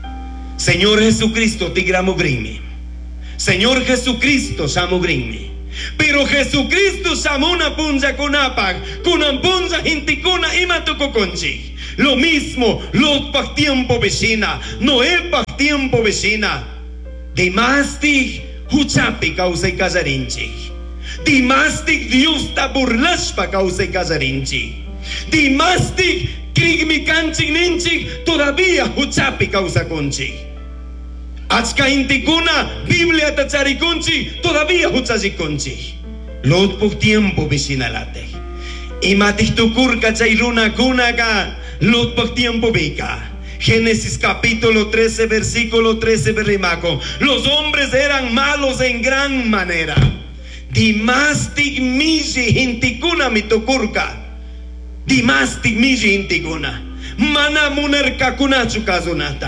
Señor Jesucristo tigramo grimi. Señor Jesucristo samugrinmi. Pero Jesucristo samuna punza kunapag, kunan punza hintikuna imatukukunchi. Lo mismo, Lot pag tiempo vecina, Noé pag tiempo vecina. Dimastig huchapi kausay kasarinchi. Dimastig Dios ta burlas pa kausay kasarinchi. Dimastig krigmikanchik ninchik todavía huchapi kausakunchik. Atska intikuna Biblia ta charikunchik todavía huchachikunchik. Lot pag tiempo vecina late. Imatih tukurka chayruna kunaka Lot pag tiempo vika. Génesis capítulo trece versículo trece berrimaco. Los hombres eran malos en gran manera. Dimastig miji hintikuna mitukurka. Dimastig miji hintikuna. Mana munerka kunachu kazunata.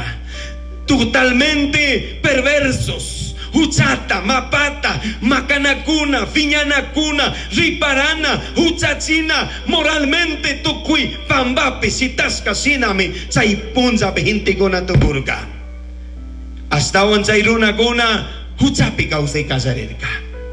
Totalmente perversos. Huchata, mapata, macanacuna, fiñanacuna, riparana, huchachina, moralmente tukui, pambapi, sitasca, sinami, chaipunza, behintiguna tukurka. Hasta un chairuna guna, huchapi kausay kasarirka.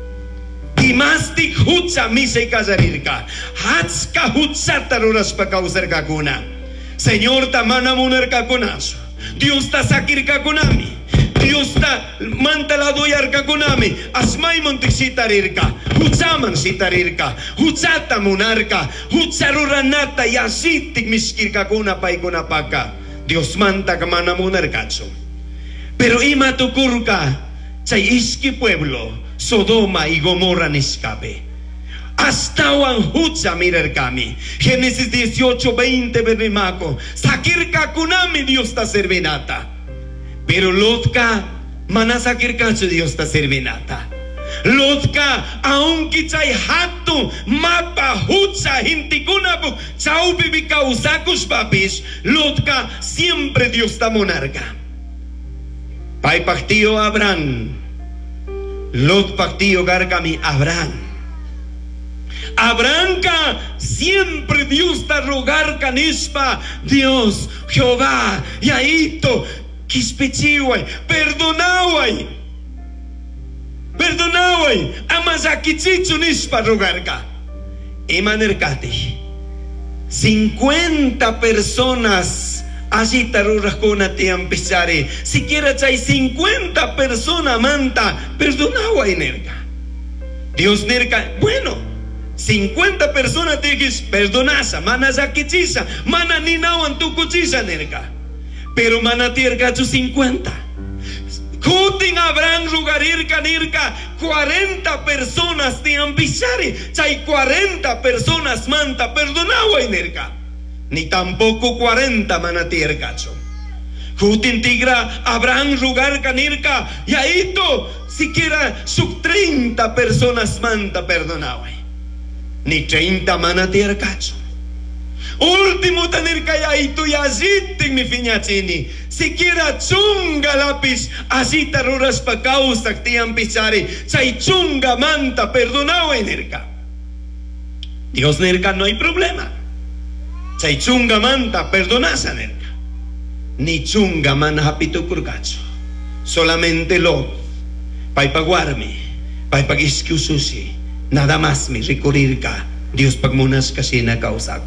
Dimastik hucha misay kasarirka. Hatska huchata ruras pa kausarka guna. Señor tamana munerka kunaso. Dios ta sakirka kunami. Dios ta mantala doyarka kunami. Asmay montik sitarirka. Huchaman sitarirka. Huchata munarka. Hucharuranata yasitik miskirka kuna pay kunapaka. Dios manta kamana munarkacho. Pero ima tukurka chay iski pueblo Sodoma y Gomorra niskabe. Hasta wan hucha mirar kami. Génesis dieciocho veinte berrimaco. Sakirka kunami Dios ta servinata. Pero Lotka manasakirka chu Dios ta servinata. Lotka aunque chay hatu mapa hucha hintikunabu chaubi bikausakus papis. Lotka siempre Dios ta monarca. Pai pactío Abraham. Lot pactío gargami Abraham. Abranca siempre Dios ta rogar canispa. Dios, Jehová, yaito, kispechiway, perdonaway. Perdonaway, amasakichichu nispa rogar ka. Emanerkati. cincuenta personas así taruras con atiam pisare. Siquiera chay cincuenta personas manta, perdonaway nerka. Dios nerka, bueno. cincuenta personas tigis perdonasa, mana zakichisa, mana ninawan tukuchisa nerka. Pero mana tierka chu cincuenta. Kuting Abraham rugarirka nirka, cuarenta personas te ambisare, chay cuarenta personas manta perdonaway nerka. Ni tampoco cuarenta mana tierka chu. Kutin tigra Abraham rugarka nirka, yaito, siquiera sub treinta personas manta perdonaway. Ni treinta mana tierkacho. Último tener kayaito yazitik mi fiñachini. Siquiera chunga lapis así taruras pa causa tian pisari. Chay chunga manta perdonao nerka. Dios nerka no hay problema. Chay chunga manta perdonasa nerka. Ni chunga mana hapito kurkacho. Solamente lo paipaguarmi, paipagiskiususi. Nada más mi recurrir ka Dios pagmunas kasi na kausako.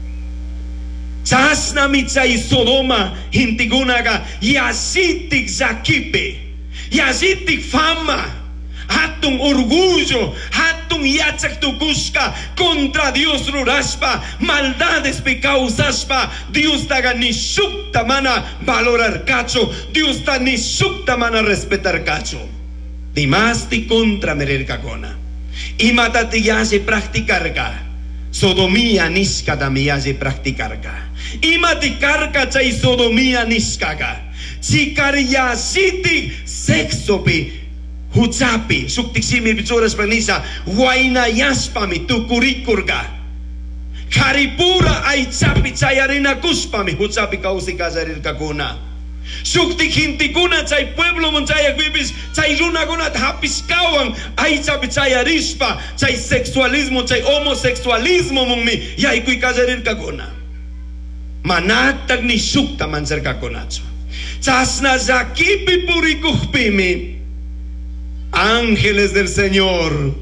Chas na mi chay Sodoma hintiguna ka yasitik zakipe, yasitik fama, hatong orgullo, hatong yatsak tukuska contra Dios ruraspa, maldades pe causaspa. Dios taga ni sukta mana valorar kacho, Dios ta ni sukta mana respetar kacho. Dimas ti contra merer kakona. Imata tiyase practicar ka. Sodomía niska tamiyase practicar ka. Imati karka chay sodomía niska ka. Chikariya siti sexo pi huchapi suktiksimi bichoras panisa waina yaspami tukurikur ka. Karipura ay chapi chayarina kuspami huchapi kausi kasarir kakuna. Suktik hintikuna chay pueblo mon chay agbibis chay runa guna hapis kawang ay chapi chay arispa chay sexualismo chay homosexualismo mon mi yay kuy kasarir kakuna. Manatag ni sukta manser kakunacho. Chasna zakipi purikuhpimi ángeles del Señor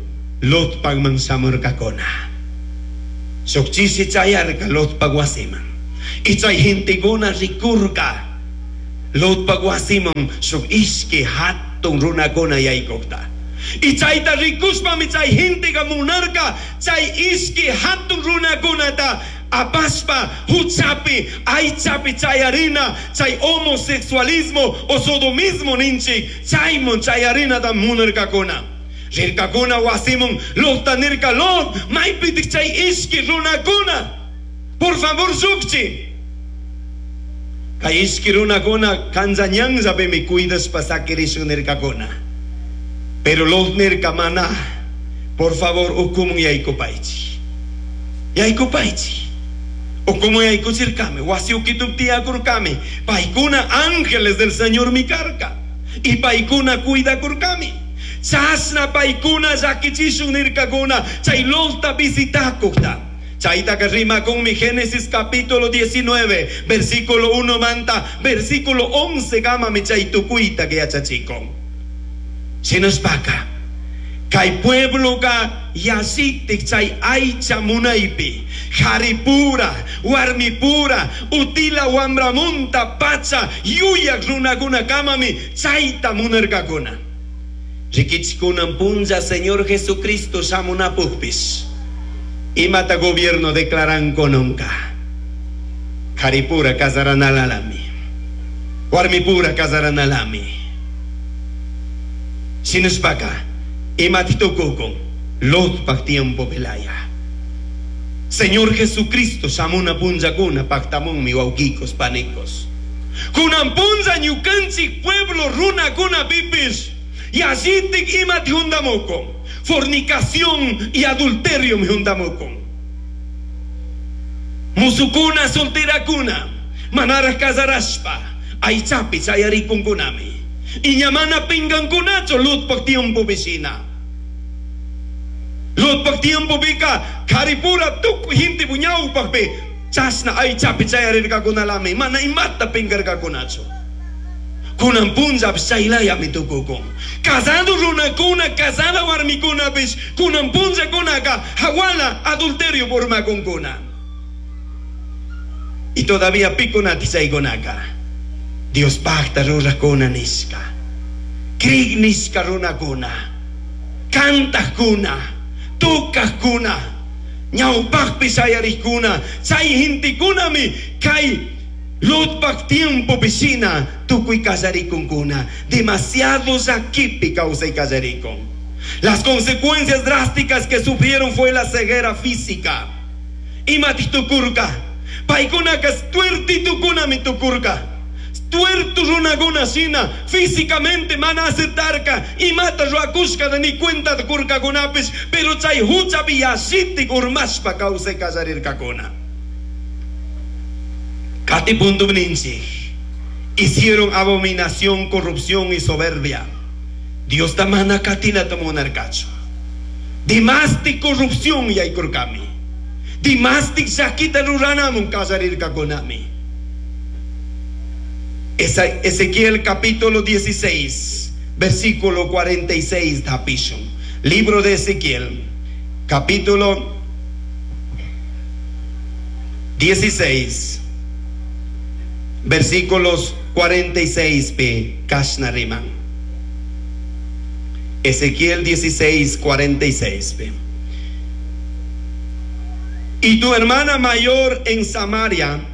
lot pagmangsamur kakona. Sokchisi chayar ka lot pagwasiman. Ichay hintigona rikurka. Lot pagwasimam sok iski hatong runagona yaikokta. Ichay ta rikuspa mi chay hintiga munarka. Chay iski hatong runagona ta. Apaspa, huchapi, aichapi, chayarina, chay homosexualismo o sodomismo ninchi, chaymon chayarina da munarkakona. Rirkakona wasimon, lota nirka lot, maipitik chay iski runakona. Por favor, sukchi. Kay iski runakona, kanzanyang sabi mi cuidas pasakirisyo nirkakona. Pero lot nirka mana, por favor, ukumong yaikupaichi. Yaikupaichi. O como hay que circame, o así o que tu tía curcame, paikuna ángeles del Señor mi carca, y paikuna cuida curcame, chasna paikuna zakichishu nirkaguna, chaylolta visitakukta, chaita que rima con mi Génesis capítulo diecinueve, versículo uno manta, versículo once gama mi chaitucuita que achachicon. Si nos paca, kay pueblo ka yasitik chay aicha munaipi, haripura, warmipura, utila wambramunta pacha, yuyak runaguna kamami, chayta munarkakuna. Rikichkunan punja Señor Jesucristo samuna pupis. Imata gobierno declaran kononka. Haripura kazaranalami. Warmipura kazaranalami. Sinuspaka. Imatitokoko, lot pak tiempo pelaya. Señor Jesucristo, samuna punza kuna pactamon mi wauquicos panecos. Kunan punza ñucanchi pueblo runa kuna pipis. Y así te imati hundamoko. Fornicación y adulterio mi hundamoko. Musukuna soltera kuna. Manara casaraspa. Aichapi sayari con kunami. Inyamana pingan kunacho lut pag tiempo vecina. Lut pag tiempo bika karipura tuk hinti bunyaw pagpe chasna ay chapi chayarin ka kunalami mana imata pingar ka kunacho. Kunang punjab sailaya mitukukong. Casado runa kuna casada warmi kuna bis kunang punja kuna ka hawala adulterio por makong kuna. Y todavía pico nati say kunaka. Dios pacta runa kuna niska. Krig niska runa kuna. Kanta kuna. Tukas kuna. Nyau pak pisayari kuna. Say hinti kuna mi. Kay lot pak tiempo piscina. Tukuy casarikon kuna. Demasiados aquí picausay casarikon. Las consecuencias drásticas que sufrieron fue la ceguera física. Y matitukurka. Paikuna kas tuertitukuna mitukurka. Tuertu runaguna sina físicamente mana aceptarka y mata ruakushka de ni cuenta de kurka gunapis pero chay hucha biyasiti urmaspa cause casarir kakuna. Kati punto bninchi hicieron abominación, corrupción y soberbia. Dios tamana katina tamonarcacho. Dimasti corrupción y ay kurkami. Dimasti sakita ruranamun casarir kakunami. Ezequiel capítulo dieciséis, versículo cuarenta y seis, Tapishon. Libro de Ezequiel, capítulo dieciséis, versículos cuarenta y seis, P. Kashnariman. Ezequiel dieciséis, cuarenta y seis, P. Y tu hermana mayor en Samaria,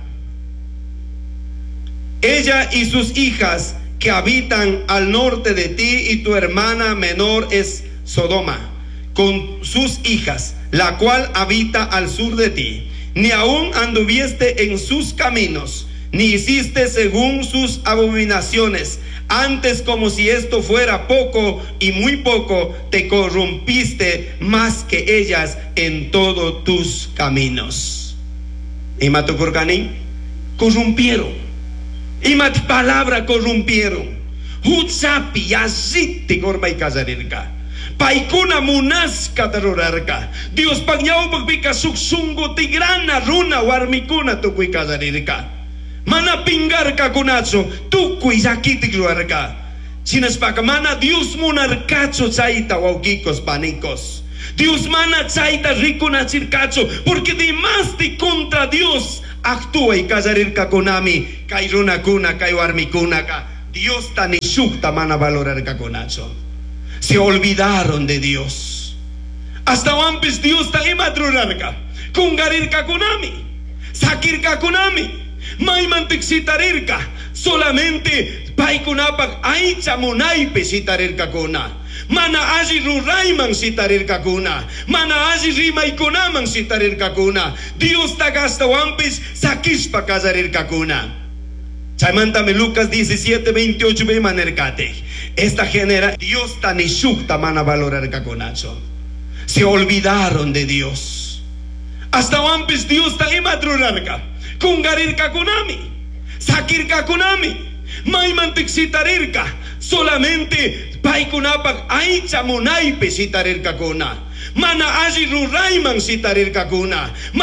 ella y sus hijas que habitan al norte de ti, y tu hermana menor es Sodoma, con sus hijas, la cual habita al sur de ti. Ni aún anduviste en sus caminos, ni hiciste según sus abominaciones. Antes, como si esto fuera poco y muy poco, te corrompiste más que ellas en todos tus caminos. Y Matukurkani corrompieron. Y mat palabra corrompieron. Hutsapi yasiti gorbay kazarirka. Paikuna munaska tarurarka. Dios pagyaw pagpika suksungo tigrana runa warmikuna tukuy kazarirka. Mana pingar ka kunacho tukuy yakiti gruarka. Sinaspaka mana Dios munarkacho chaita waukikos panikos. Dios mana chaita rico na circacho, porque demás de contra Dios actúa y casarirka konami, kay runakuna, kay warmikuna ka. Dios tan isukta mana valorar ka konacho. Se olvidaron de Dios. Hasta wampis Dios tan imadrurar ka. Kungarir ka konami, sakir ka konami, may mantiksitarir ka. Solamente pay kunapag ay chamunay pesitarir ka kona. Mana aji ruray mang sitarir ka kuna. Mana aji rimay kuna mang sitarir ka kuna. Dios tagasta wampis sakis pa kasarir ka kuna. Chaimantame Lucas diecisiete veintiocho ve manerkate. Esta genera Dios tan isukta mana valorar ka kunacho. Se olvidaron de Dios. Hasta wampis Dios tan imadrurar ka. Kungarir ka kunami. Sakir ka kunami. May mantiksitarir ka. Solamente pay kunapag ay chamunay pesitarir ka kuna. Mana aji ruray mang sitarir ka kuna.